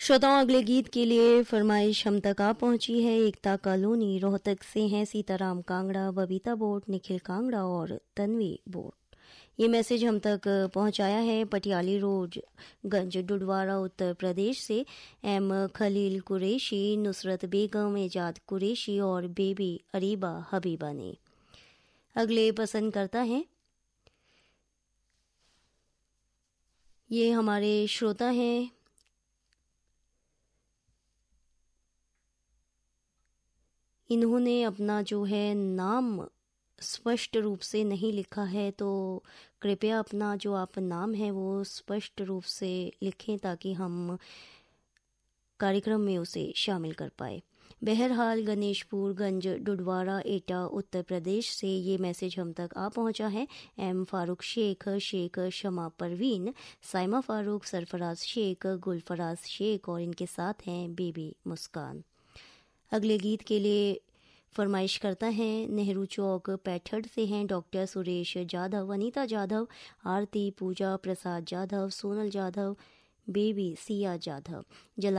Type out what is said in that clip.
श्रोताओं, अगले गीत के लिए फरमाइश हम तक आ पहुंची है। एकता कॉलोनी रोहतक से हैं सीताराम कांगड़ा, बबीता बोट, निखिल कांगड़ा और तन्वी बोट। ये मैसेज हम तक पहुंचाया है पटियाली रोड गंज डुडवारा उत्तर प्रदेश से एम खलील कुरैशी, नुसरत बेगम, एजाद कुरैशी और बेबी अरीबा हबीबा ने। अगले पसंद करता है ये हमारे श्रोता हैं इन्होंने अपना जो है नाम स्पष्ट रूप से नहीं लिखा है, तो कृपया अपना जो आप नाम है वो स्पष्ट रूप से लिखें ताकि हम कार्यक्रम में उसे शामिल कर पाए। बहरहाल गणेशपुर गंज डुडवारा एटा उत्तर प्रदेश से ये मैसेज हम तक आ पहुंचा है। एम फारूक शेख, शेख शमा परवीन, साइमा फारूक, सरफराज शेख, गुलफराज शेख और इनके साथ हैं बेबी मुस्कान। अगले गीत के लिए फरमाइश करता है नेहरू चौक पैठड़ से हैं डॉक्टर सुरेश जाधव, अनीता जाधव, आरती, पूजा प्रसाद जाधव, सोनल जाधव, बेबी सिया जाधव।